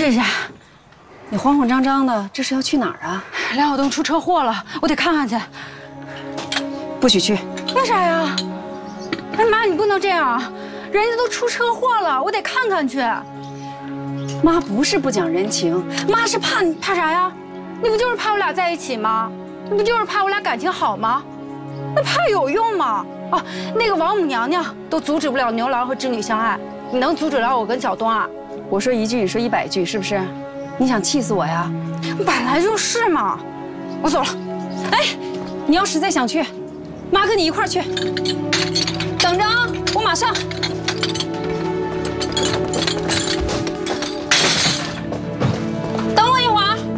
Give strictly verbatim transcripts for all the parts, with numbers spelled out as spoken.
这是，你慌慌张张的，这是要去哪儿啊？ 梁晓东出车祸了，我得看看去。 不许去。 为啥呀？哎妈，你不能这样，人家都出车祸了，我得看看去。 妈不是不讲人情， 妈是怕你怕啥呀？你不就是怕我俩在一起吗？你不就是怕我俩感情好吗？那怕有用吗？哦，那个王母娘娘都阻止不了牛郎和织女相爱，你能阻止了我跟小东啊？ 我说一句，你说一百句，是不是？你想气死我呀？ 本来就是嘛。我走了。 哎，你要实在想去，妈跟你一块儿去。等着啊，我马上。等我一会儿。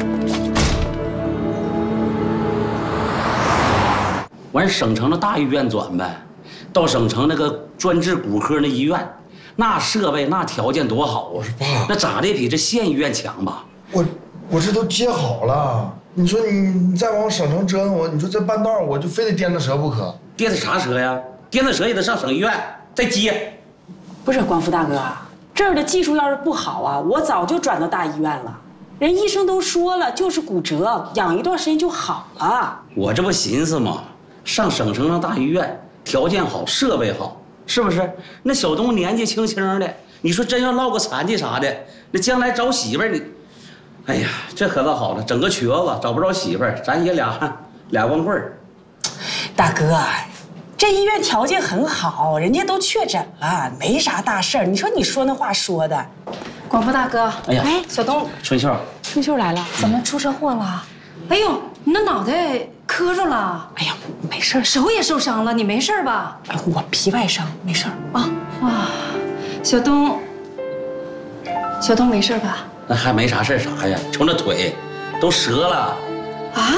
往省城的大医院转呗，到省城那个专治骨科那医院。 那设备那条件多好啊！ 我说爸， 那咋的比这县医院强吧？ 我我这都接好了，你说你你再往省城折腾我，你说这半道我就非得颠着折不可。 颠的啥折呀？颠的折也得上省医院再接。 不是光福大哥，这儿的技术要是不好啊，我早就转到大医院了。人医生都说了，就是骨折，养一段时间就好了。 我这不寻思吗？上省城的大医院，条件好，设备好。 是不是？那小东年纪轻轻的，你说真要落个残疾啥的，那将来找媳妇儿你，哎呀，这可倒好了，整个瘸子找不着媳妇儿，咱爷俩俩光棍儿。 大哥，这医院条件很好，人家都确诊了，没啥大事儿。你说你说那话说的， 广福大哥， 哎呀， 哎，小东， 春秀， 春秀来了， 怎么出车祸了？哎呦，你那脑袋磕着了。 哎呀，没事， 手也受伤了，你没事吧？ 哎，我皮外伤，没事啊。 啊，小东，小东没事吧？ 那还没啥事啥呀？瞅那腿，都折了。 啊？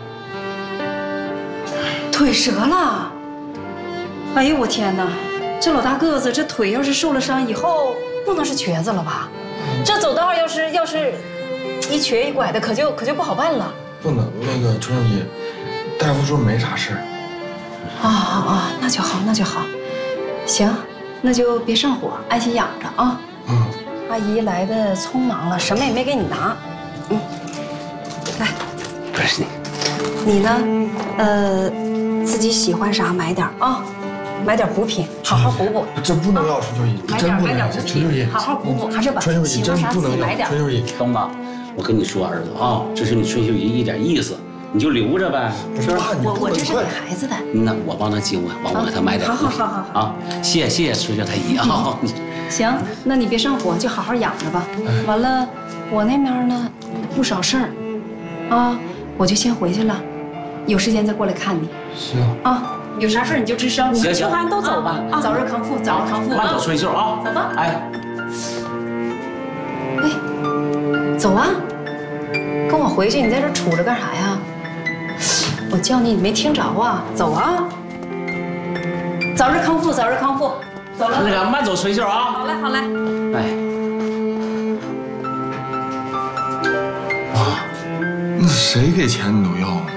腿折了？哎呦我天哪！这老大个子，这腿要是受了伤以后，不能是瘸子了吧？这走道要是要是一瘸一拐的，可就可就不好办了。 不能，那个春秀姨，大夫说没啥事儿。 啊啊啊！那就好，那就好。行，那就别上火，安心养着啊。 嗯。 阿姨来的匆忙了，什么也没给你拿。嗯，来， 不是你， 你呢？呃，自己喜欢啥买点啊，买点补品，好好补补。 这不能要，春秀姨， 买点真不能要。 买点补春秀姨， 品，好好补补，还是把春秀姨喜欢啥真不能要。 自己买点。 春秀姨， 东子，我跟你说，儿子啊，这是你春秀姨一点意思，你就留着呗。 不是爸，你我我不能快这是给孩子的。 那我帮他经过，完我给他买点补品。 好好好好好啊，谢谢谢谢春秀太医啊。 行，那你别上火，就好好养着吧。完了，我那边呢不少事儿，啊，我就先回去了，有时间再过来看你。 行啊，有啥事你就吱声。 行行秋寒都走吧， 啊，早日康复，早日康复。 慢走，春秀啊。 走吧。 哎， 哎，走啊，跟我回去，你在这杵着干啥呀？我叫你，你没听着啊？走啊！早日康复，早日康复。走了。 那个慢走，春秀啊。 好嘞，好嘞。 哎， 爸，那谁给钱你都要呢？